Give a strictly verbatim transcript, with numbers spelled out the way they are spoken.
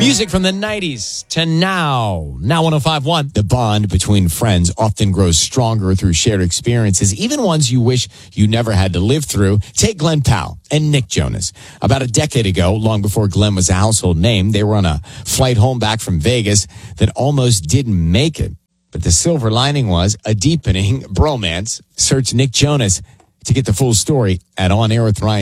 Music from the nineties to now. Now one oh five point one. The bond between friends often grows stronger through shared experiences, even ones you wish you never had to live through. Take Glenn Powell and Nick Jonas. About a decade ago, long before Glenn was a household name, they were on a flight home back from Vegas that almost didn't make it. But the silver lining was a deepening bromance. Search Nick Jonas to get the full story at On Air with Ryan.